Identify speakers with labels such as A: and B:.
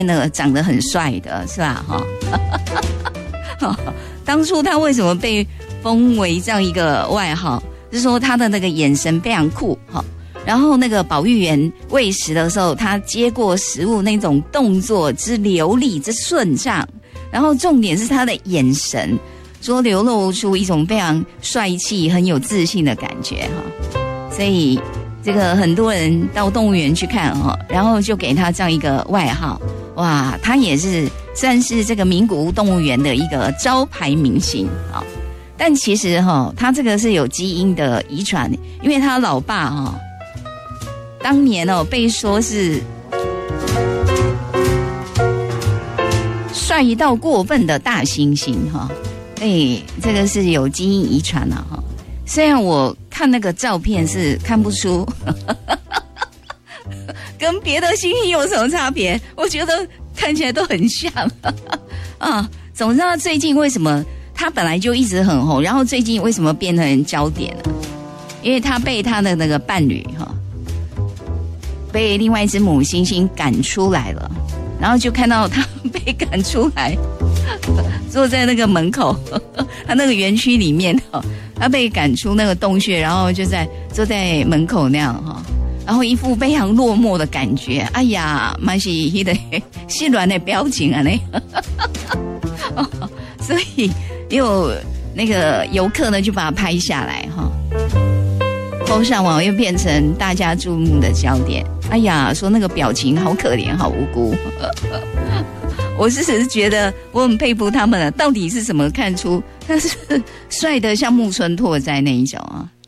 A: 那个长得很帅的是吧？当初他为什么被封为这样一个外号，就是说他的那个眼神非常酷哈。然后那个保育员喂食的时候，他接过食物那种动作之流利之顺畅，然后重点是他的眼神，说流露出一种非常帅气、很有自信的感觉哈。所以这个很多人到动物园去看哈，然后就给他这样一个外号，哇，他也是算是这个名古屋动物园的一个招牌明星啊。但其实哈，他这个是有基因的遗传，因为他老爸哈。当年被说是帅到过分的大猩猩哈，这个是有基因遗传哈。虽然我看那个照片是看不出跟别的猩猩有什么差别，我觉得看起来都很像啊。总之他最近为什么他本来就一直很红，然后最近为什么变成焦点了？因为他被他的那个伴侣哈。被另外一只母猩猩赶出来了，然后就看到他被赶出来，坐在那个门口，他那个园区里面，他被赶出那个洞穴，然后就坐在门口那样哈，然后一副非常落寞的感觉。哎呀，蛮是那个细软的表情啊，所以有那个游客呢就把它拍下来哈。PO上网又变成大家注目的焦点。哎呀，说那个表情好可怜，好无辜。我只是觉得我很佩服他们了，到底是怎么看出他是帅的像木村拓哉那一种啊？